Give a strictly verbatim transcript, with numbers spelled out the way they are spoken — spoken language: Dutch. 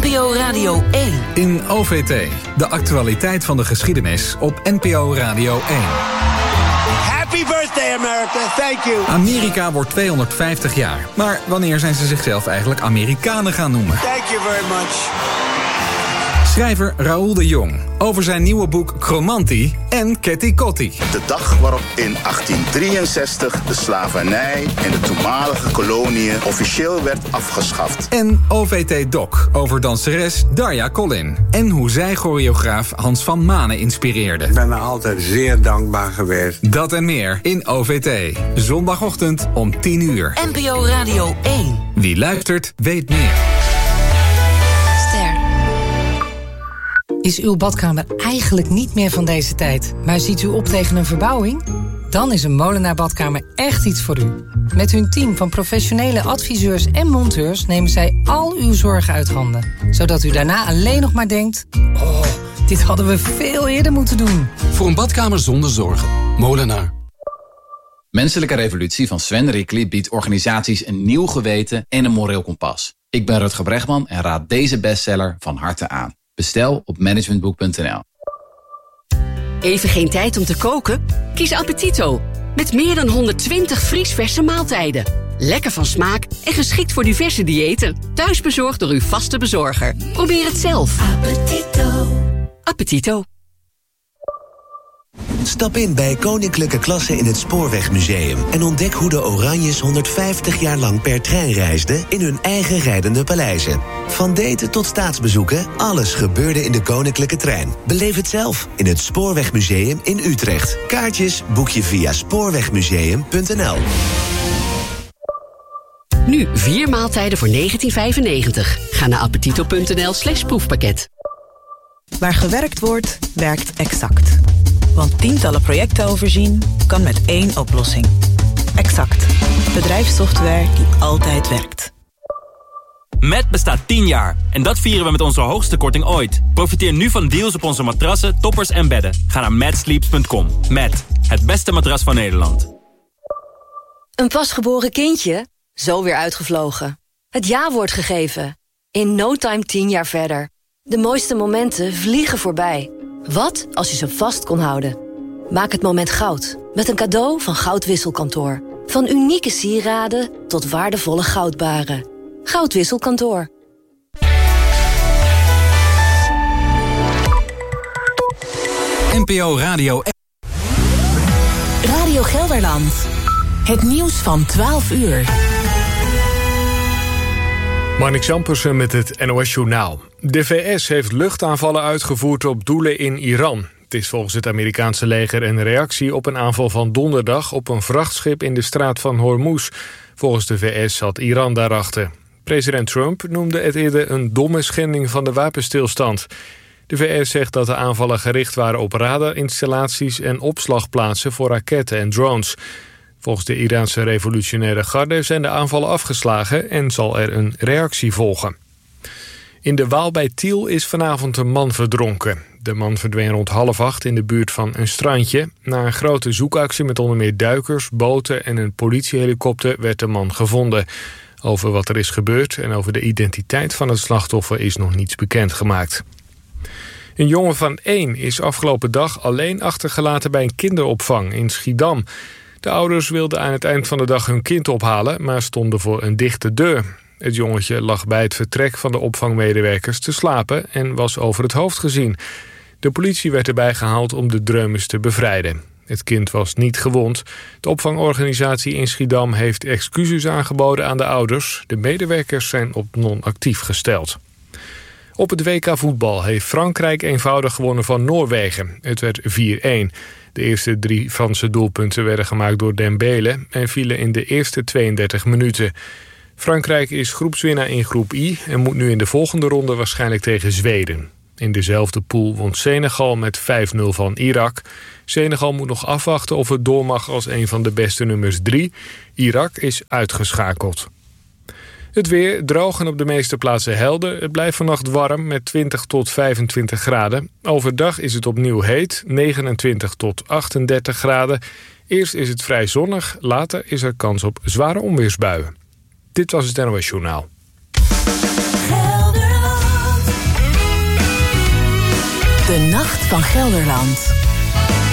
P O Radio één. In O V T, de actualiteit van de geschiedenis op N P O Radio één. Happy birthday, America. Thank you. Amerika wordt tweehonderdvijftig jaar. Maar wanneer zijn ze zichzelf eigenlijk Amerikanen gaan noemen? Thank you very much. Schrijver Raoul de Jong over zijn nieuwe boek Chromanti en Ketty Kotti. De dag waarop in achttien drieënzestig de slavernij in de toenmalige koloniën officieel werd afgeschaft. En O V T Doc over danseres Darja Collin en hoe zij choreograaf Hans van Manen inspireerde. Ik ben er altijd zeer dankbaar geweest. Dat en meer in O V T. Zondagochtend om tien uur. N P O Radio één. Wie luistert, weet meer. Is uw badkamer eigenlijk niet meer van deze tijd, maar ziet u op tegen een verbouwing? Dan is een Molenaar Badkamer echt iets voor u. Met hun team van professionele adviseurs en monteurs nemen zij al uw zorgen uit handen. Zodat u daarna alleen nog maar denkt, oh, dit hadden we veel eerder moeten doen. Voor een badkamer zonder zorgen. Molenaar. Menselijke Revolutie van Sven Rickly biedt organisaties een nieuw geweten en een moreel kompas. Ik ben Rutger Bregman en raad deze bestseller van harte aan. Bestel op managementboek punt n l. Even geen tijd om te koken? Kies Appetito. Met meer dan honderdtwintig vriesverse maaltijden. Lekker van smaak en geschikt voor diverse diëten. Thuisbezorgd door uw vaste bezorger. Probeer het zelf. Appetito. Appetito. Stap in bij Koninklijke Klasse in het Spoorwegmuseum en ontdek hoe de Oranjes honderdvijftig jaar lang per trein reisden in hun eigen rijdende paleizen. Van daten tot staatsbezoeken, alles gebeurde in de Koninklijke Trein. Beleef het zelf in het Spoorwegmuseum in Utrecht. Kaartjes boek je via spoorwegmuseum punt n l. Nu vier maaltijden voor negentien vijfennegentig. Ga naar appetito punt n l slash proefpakket. Waar gewerkt wordt, werkt Exact. Want tientallen projecten overzien kan met één oplossing. Exact. Bedrijfssoftware die altijd werkt. Met bestaat tien jaar. En dat vieren we met onze hoogste korting ooit. Profiteer nu van deals op onze matrassen, toppers en bedden. Ga naar mad sleeps punt com. Met het beste matras van Nederland. Een pasgeboren kindje? Zo weer uitgevlogen. Het ja-woord gegeven. In no time tien jaar verder. De mooiste momenten vliegen voorbij. Wat als je ze vast kon houden? Maak het moment goud. Met een cadeau van Goudwisselkantoor. Van unieke sieraden tot waardevolle goudbaren. Goudwisselkantoor. N P O Radio Radio Gelderland. Het nieuws van twaalf uur. Marnix Jampersen met het N O S-journaal. De V S heeft luchtaanvallen uitgevoerd op doelen in Iran. Het is volgens het Amerikaanse leger een reactie op een aanval van donderdag op een vrachtschip in de straat van Hormuz. Volgens de V S zat Iran daarachter. President Trump noemde het eerder een domme schending van de wapenstilstand. De V S zegt dat de aanvallen gericht waren op radarinstallaties en opslagplaatsen voor raketten en drones. Volgens de Iraanse revolutionaire garde zijn de aanvallen afgeslagen en zal er een reactie volgen. In de Waal bij Tiel is vanavond een man verdronken. De man verdween rond half acht in de buurt van een strandje. Na een grote zoekactie met onder meer duikers, boten en een politiehelikopter werd de man gevonden. Over wat er is gebeurd en over de identiteit van het slachtoffer is nog niets bekendgemaakt. Een jongen van één is afgelopen dag alleen achtergelaten bij een kinderopvang in Schiedam. De ouders wilden aan het eind van de dag hun kind ophalen, maar stonden voor een dichte deur. Het jongetje lag bij het vertrek van de opvangmedewerkers te slapen en was over het hoofd gezien. De politie werd erbij gehaald om de dreumes te bevrijden. Het kind was niet gewond. De opvangorganisatie in Schiedam heeft excuses aangeboden aan de ouders. De medewerkers zijn op non-actief gesteld. Op het W K voetbal heeft Frankrijk eenvoudig gewonnen van Noorwegen. Het werd vier-een. De eerste drie Franse doelpunten werden gemaakt door Dembele en vielen in de eerste tweeëndertig minuten. Frankrijk is groepswinnaar in groep I en moet nu in de volgende ronde waarschijnlijk tegen Zweden. In dezelfde pool won Senegal met vijf nul van Irak. Senegal moet nog afwachten of het door mag als een van de beste nummers drie. Irak is uitgeschakeld. Het weer droog en op de meeste plaatsen helder. Het blijft vannacht warm met twintig tot vijfentwintig graden. Overdag is het opnieuw heet, negenentwintig tot achtendertig graden. Eerst is het vrij zonnig, later is er kans op zware onweersbuien. Dit was het N O S Journaal. Gelderland. De Nacht van Gelderland.